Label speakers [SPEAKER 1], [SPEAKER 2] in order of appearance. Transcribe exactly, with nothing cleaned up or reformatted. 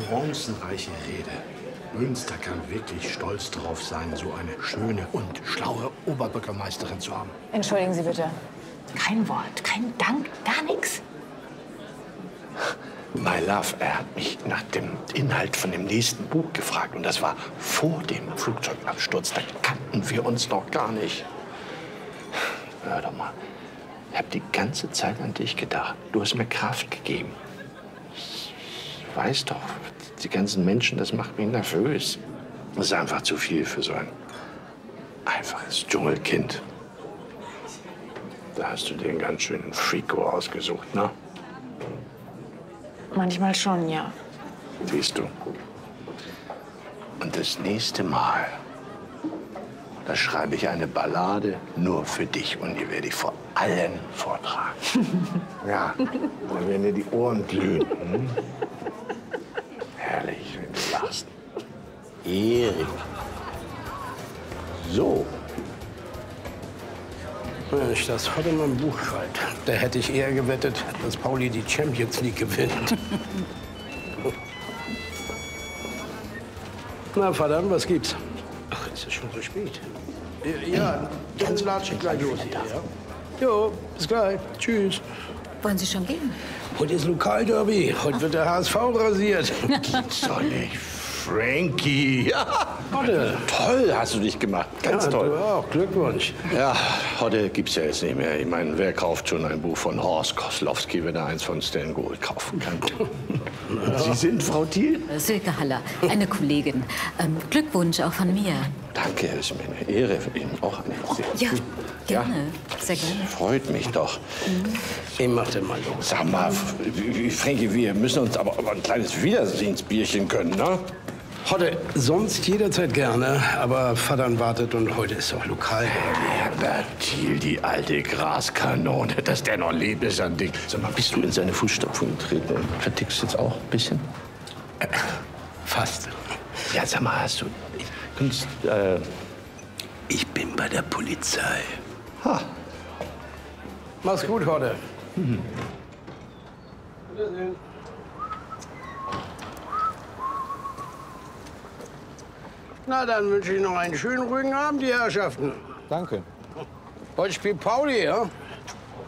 [SPEAKER 1] nuancenreiche Rede. Münster kann wirklich stolz darauf sein, so eine schöne und schlaue Oberbürgermeisterin zu haben.
[SPEAKER 2] Entschuldigen Sie bitte. Kein Wort, kein Dank, gar nichts.
[SPEAKER 1] My Love, er hat mich nach dem Inhalt von dem nächsten Buch gefragt. Und das war vor dem Flugzeugabsturz. Da kannten wir uns noch gar nicht. Hör doch mal. Ich habe die ganze Zeit an dich gedacht. Du hast mir Kraft gegeben. Ich weiß doch, die ganzen Menschen, das macht mich nervös. Das ist einfach zu viel für so ein einfaches Dschungelkind. Da hast du dir einen ganz schönen Frico ausgesucht, ne?
[SPEAKER 2] Manchmal schon, ja.
[SPEAKER 1] Siehst du. Und das nächste Mal, da schreibe ich eine Ballade nur für dich und die werde ich vor allen vortragen. Ja, dann werden dir die Ohren glühen. Hm? Herrlich, wenn du lachst. Erik. So.
[SPEAKER 3] Wenn ich das heute in meinem Buch schreibe, da hätte ich eher gewettet, dass Pauli die Champions League gewinnt. Na, verdammt, was gibt's? Ach, ist es schon so spät? Ja, dann latsche ich gleich los hier, ja? Jo, bis gleich. Tschüss.
[SPEAKER 4] Wollen Sie schon gehen?
[SPEAKER 3] Heute ist Lokalderby. Heute wird der H S V rasiert.
[SPEAKER 1] Gibt's doch nicht. Frankie. Ja.
[SPEAKER 3] Hodde.
[SPEAKER 1] Toll hast du dich gemacht. Ganz
[SPEAKER 3] Ja,
[SPEAKER 1] toll.
[SPEAKER 3] du auch. Glückwunsch.
[SPEAKER 1] Ja, heute gibt's ja jetzt nicht mehr. Ich meine, wer kauft schon ein Buch von Horst Koslowski, wenn er eins von Stan Gould kaufen kann? Sie sind Frau Thiel?
[SPEAKER 4] Silke Haller, eine Kollegin. Ähm, Glückwunsch auch von mir.
[SPEAKER 1] Danke, es ist mir eine Ehre für ihn auch. Eine
[SPEAKER 4] Ja, gerne. Sehr gerne.
[SPEAKER 1] Freut mich doch.
[SPEAKER 3] Ich mach den mal los.
[SPEAKER 1] Sag mal, wie- Frankie, wir müssen uns aber, aber ein kleines Wiedersehensbierchen gönnen, ne?
[SPEAKER 3] Hodde, sonst jederzeit gerne, aber Vater wartet und heute ist doch Lokalderby.
[SPEAKER 1] Herbert Thiel, die alte Graskanone, dass der noch lebt, ist ein Ding. Sag mal, bist du in seine Fußstapfen getreten? Vertickst du jetzt auch ein bisschen?
[SPEAKER 3] Fast.
[SPEAKER 1] Ja, sag mal, hast du... Kunst, äh,
[SPEAKER 3] Ich bin bei der Polizei.
[SPEAKER 1] ha.
[SPEAKER 3] Mach's gut, Hodde. Mhm. Wiedersehen. Na, dann wünsche ich noch einen schönen ruhigen Abend, die Herrschaften.
[SPEAKER 5] Danke.
[SPEAKER 3] Heute spielt Pauli, ja?